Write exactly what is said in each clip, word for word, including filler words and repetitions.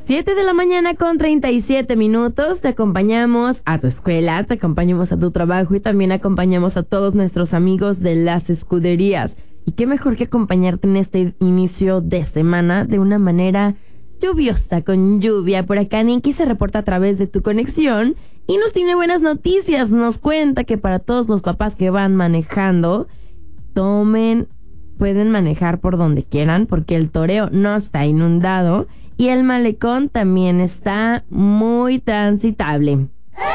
siete de la mañana con treinta y siete minutos. Te acompañamos a tu escuela, te acompañamos a tu trabajo y también acompañamos a todos nuestros amigos de las escuderías. Y qué mejor que acompañarte en este inicio de semana de una manera lluviosa, con lluvia. Por acá Nikki se reporta a través de tu conexión y nos tiene buenas noticias. Nos cuenta que para todos los papás que van manejando, tomen, pueden manejar por donde quieran porque el Toreo no está inundado y el malecón también está muy transitable.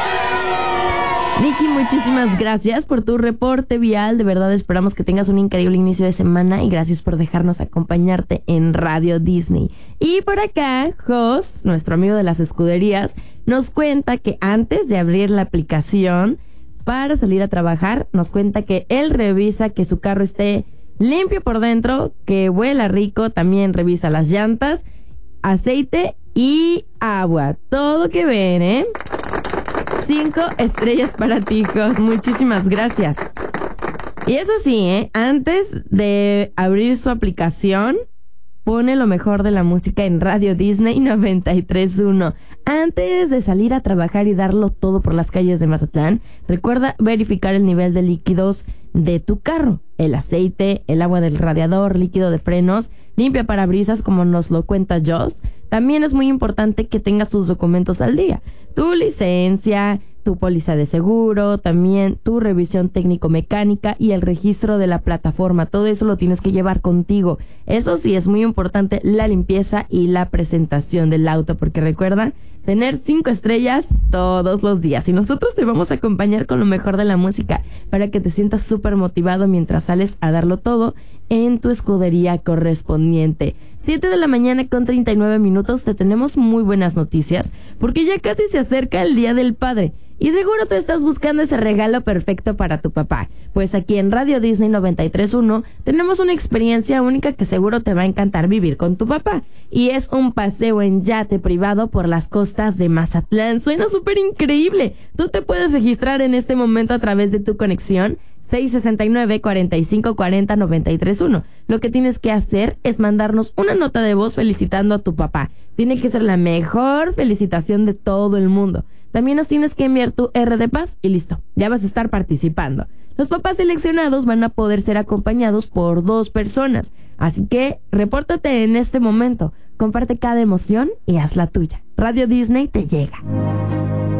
Nikki, muchísimas gracias por tu reporte vial. De verdad esperamos que tengas un increíble inicio de semana y gracias por dejarnos acompañarte en Radio Disney. Y por acá, Jos, nuestro amigo de las escuderías, nos cuenta que antes de abrir la aplicación para salir a trabajar, nos cuenta que él revisa que su carro esté limpio por dentro, que huela rico, también revisa las llantas, aceite y agua. Todo que ven, ¿eh? Cinco estrellas para ti, hijos. Muchísimas gracias. Y eso sí, ¿eh? Antes de abrir su aplicación, pone lo mejor de la música en Radio Disney noventa y tres punto uno. Antes de salir a trabajar y darlo todo por las calles de Mazatlán, recuerda verificar el nivel de líquidos de tu carro. El aceite, el agua del radiador, líquido de frenos, limpia parabrisas como nos lo cuenta Joss. También es muy importante que tengas tus documentos al día. Tu licencia, tu póliza de seguro, también tu revisión técnico-mecánica y el registro de la plataforma. Todo eso lo tienes que llevar contigo. Eso sí, es muy importante la limpieza y la presentación del auto, porque recuerda tener cinco estrellas todos los días. Y nosotros te vamos a acompañar con lo mejor de la música para que te sientas súper motivado mientras sales a darlo todo en tu escudería correspondiente. siete de la mañana con treinta y nueve minutos. Te tenemos muy buenas noticias porque ya casi se acerca el Día del Padre. Y seguro tú estás buscando ese regalo perfecto para tu papá. Pues aquí en Radio Disney noventa y tres punto uno tenemos una experiencia única que seguro te va a encantar vivir con tu papá. Y es un paseo en yate privado por las costas de Mazatlán. Suena súper increíble. Tú te puedes registrar en este momento a través de tu conexión seis seis nueve, cuatro cinco cuatro cero, nueve tres uno. Lo que tienes que hacer es mandarnos una nota de voz felicitando a tu papá. Tiene que ser la mejor felicitación de todo el mundo. También nos tienes que enviar tu R de paz y listo, ya vas a estar participando. Los papás seleccionados van a poder ser acompañados por dos personas. Así que repórtate en este momento, comparte cada emoción y haz la tuya. Radio Disney te llega.